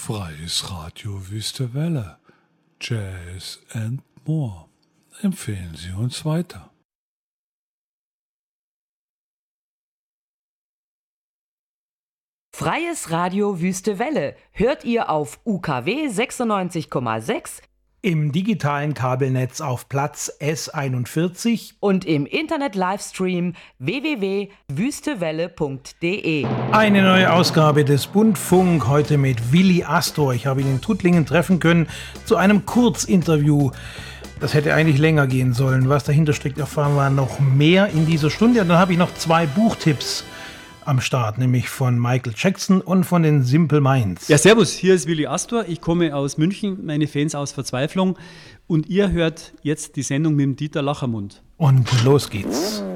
Freies Radio Wüste Welle, Jazz and more. Empfehlen Sie uns weiter. Freies Radio Wüste Welle hört ihr auf UKW 96,6, im digitalen Kabelnetz auf Platz S41 und im Internet-Livestream www.wüstewelle.de. Eine neue Ausgabe des Bundfunk, heute mit Willi Astor. Ich habe ihn in Tuttlingen treffen können zu einem Kurzinterview. Das hätte eigentlich länger gehen sollen. Was dahinter steckt, erfahren wir noch mehr in dieser Stunde. Und dann habe ich noch 2 Buchtipps am Start, nämlich von Michael Jackson und von den Simple Minds. Ja, servus, hier ist Willi Astor. Ich komme aus München, meine Fans aus Verzweiflung. Und ihr hört jetzt die Sendung mit dem Dieter Lachermund. Und los geht's.